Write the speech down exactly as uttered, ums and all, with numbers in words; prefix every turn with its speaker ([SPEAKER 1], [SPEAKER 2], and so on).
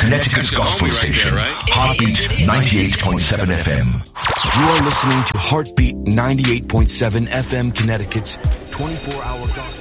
[SPEAKER 1] Connecticut's gospel station, Heartbeat ninety-eight point seven F M.
[SPEAKER 2] You are listening to Heartbeat ninety-eight point seven F M, Connecticut's twenty-four hour gospel.